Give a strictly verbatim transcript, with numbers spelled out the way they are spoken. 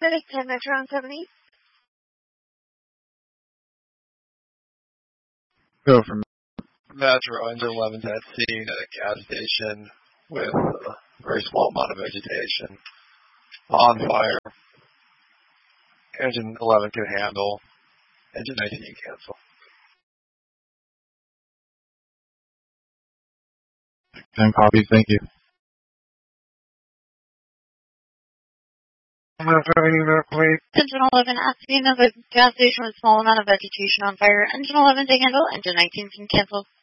Medic ten Metron seventy. Go from Metro engine eleven's at scene at a gas station with a very small amount of vegetation. On fire. Engine eleven can handle. Engine nineteen cancel. ten copy, thank you. Engine eleven at scene of a gas station with a small amount of vegetation on fire. Engine eleven can handle. Engine nineteen can cancel.